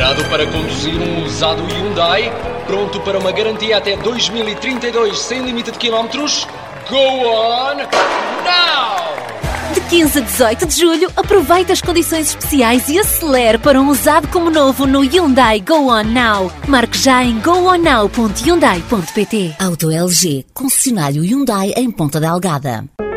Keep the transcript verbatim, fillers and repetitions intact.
Preparado para conduzir um usado Hyundai? Pronto para uma garantia até dois mil e trinta e dois sem limite de quilómetros? Go on now! De quinze a dezoito de julho, aproveite as condições especiais e acelere para um usado como novo no Hyundai Go On Now. Marque já em go on now ponto hyundai ponto pt. Auto L G, concessionário Hyundai em Ponta Delgada.